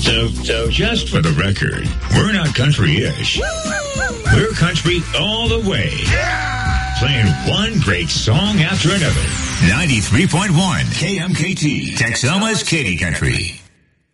So just for the record, we're not country-ish. We're country all the way. Playing one great song after another. 93.1 KMKT, Texoma's Katy Country.